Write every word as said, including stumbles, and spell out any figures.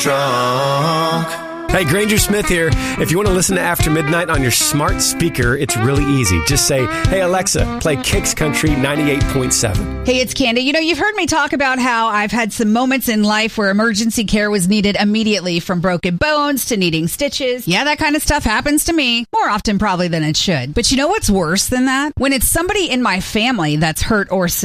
drunk. Hey, Granger Smith here. If you want to listen to After Midnight on your smart speaker, it's really easy. Just say, hey, Alexa, play Kicks Country ninety-eight point seven. Hey, it's Candy. You know, you've heard me talk about how I've had some moments in life where emergency care was needed immediately, from broken bones to needing stitches. Yeah, that kind of stuff happens to me. More often probably than it should. But you know what's worse than that? When it's somebody in my family that's hurt or sick.